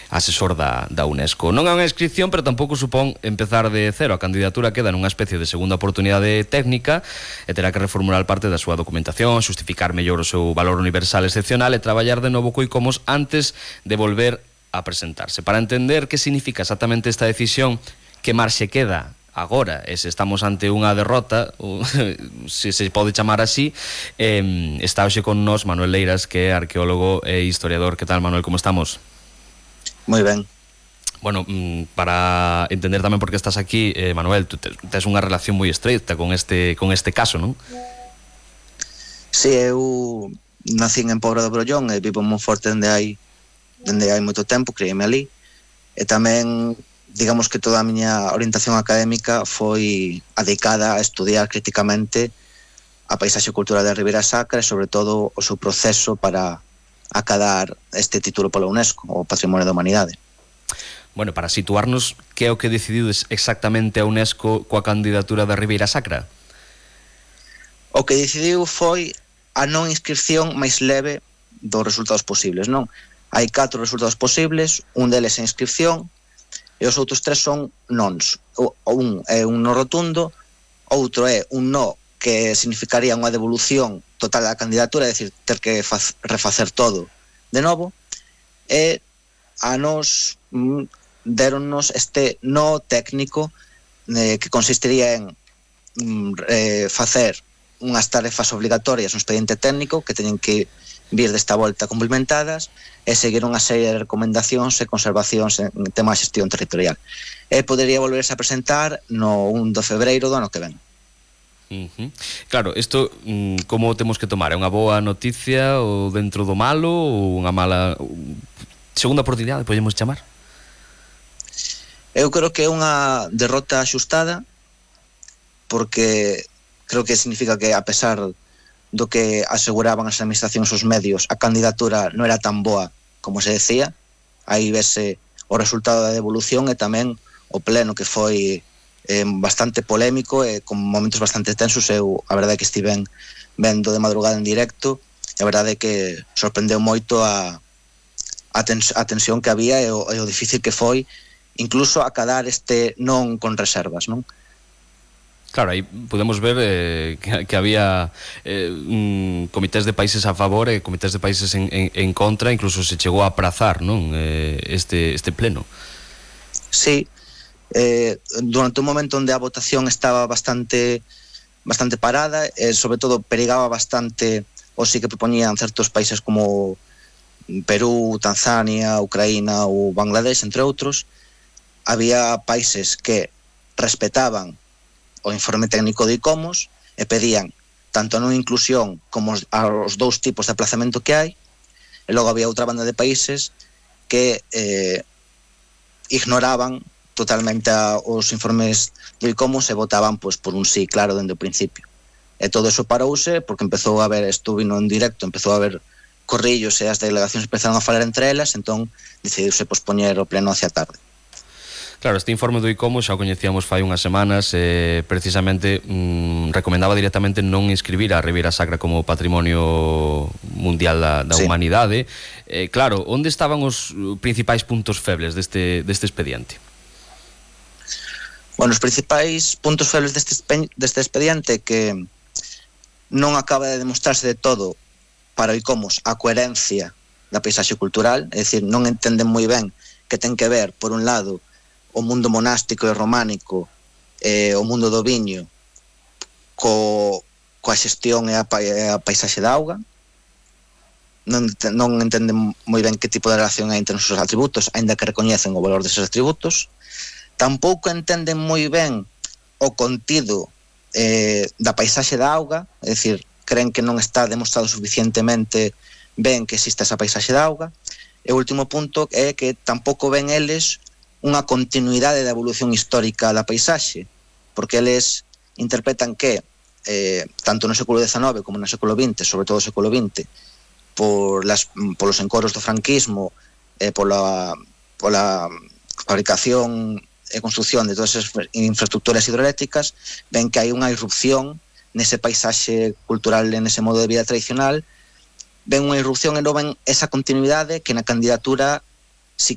asesor da UNESCO. Non é unha inscripción, pero tampouco supón empezar de cero. A candidatura queda nunha especie de segunda oportunidade técnica e terá que reformular parte da súa documentación, xustificar mellor o seu valor universal excepcional e traballar de novo co ICOMOS antes de volver a presentarse. Para entender que significa exactamente esta decisión, que marxe queda agora, e se estamos ante unha derrota, se pode chamar así, está hoxe con nós Manuel Leiras, que é arqueólogo e historiador. Que tal, Manuel, como estamos? Moi ben. Bueno, para entender tamén por que estás aquí, Manuel, tú tes unha relación moi estreita con este caso, non? Si, eu nací en Pobra do Brollón e vivo en Monforte dende hai moito tempo, criei-me ali, e tamén digamos que toda a miña orientación académica foi dedicada a estudiar críticamente a paisaxe cultural da Ribeira Sacra e sobre todo o seu proceso para acadar este título pola UNESCO, o Patrimonio da Humanidade. Bueno, para situarnos, que é o que decidiu exactamente a UNESCO coa candidatura da Ribeira Sacra? O que decidiu foi a non inscripción máis leve dos resultados posibles, non? Hai 4 resultados posibles, un deles é inscripción, e os outros 3 son nons. Un é un no rotundo, outro é un no que significaría unha devolución total da candidatura, é dicir, ter que refacer todo de novo, e a nos deronnos este no técnico que consistiría en facer unhas tarefas obligatorias no expediente técnico que teñen que vir desta volta complementadas e seguir unha serie de recomendacións e conservacións en tema de xestión territorial. E podería volverse a presentar no 1 de febreiro do ano que ven. Claro, isto como temos que tomar? É unha boa noticia ou dentro do malo ou unha mala segunda oportunidade, podemos chamar? Eu creo que é unha derrota axustada, porque creo que significa que a pesar do que aseguraban as administracións os medios, a candidatura non era tan boa como se decía. Aí vese o resultado da devolución e tamén o pleno, que foi bastante polémico e con momentos bastante tensos. Eu a verdade é que estiven vendo de madrugada en directo e a verdade é que sorprendeu moito a tensión que había e o difícil que foi incluso acadar este non con reservas, non? Claro, aí podemos ver que había comités de países a favor e comités de países en contra, incluso se chegou a aprazar, non? Este pleno. Sí, durante un momento onde a votación estaba bastante parada e sobre todo perigaba bastante o sí que propoñían certos países como Perú, Tanzania, Ucraína ou Bangladesh, entre outros. Había países que respetaban o informe técnico de ICOMOS e pedían tanto a non inclusión como aos 2 tipos de aplazamento que hai, e logo había outra banda de países que ignoraban totalmente os informes do ICOMOS e votaban por un sí claro dende o principio. E todo eso parouse porque empezou a haber, estuvino en directo, empezou a haber corrillos e as delegacións empezaron a falar entre elas, entón decidiuse pospoñer o pleno hacia tarde. Claro, este informe do ICOMOS xa o coñecíamos fai unhas semanas, precisamente recomendaba directamente non inscribir a Ribeira Sacra como Patrimonio Mundial da Humanidade. Claro, onde estaban os principais puntos febles deste expediente? Bueno, os principais puntos febles deste expediente que non acaba de demostrarse de todo para o ICOMOS a coherencia da paisaxe cultural, é dicir, non entenden moi ben que ten que ver, por un lado, o mundo monástico e románico, o mundo do viño coa xestión e a paisaxe da auga. Non entenden moi ben que tipo de relación hai entre os seus atributos, aínda que recoñecen o valor deses atributos. Tampouco entenden moi ben o contido da paisaxe da auga, é dicir, creen que non está demostrado suficientemente ben que existe esa paisaxe da auga. E o último punto é que tampouco ven eles unha continuidade da evolución histórica da paisaxe, porque eles interpretan que tanto no século XIX como no século XX, sobre todo no século XX, polos encoros do franquismo, pola fabricación e construción de todas as infraestructuras hidroeléctricas, ven que hai unha irrupción nese paisaxe cultural, nese modo de vida tradicional, ven unha irrupción e non ven esa continuidade que na candidatura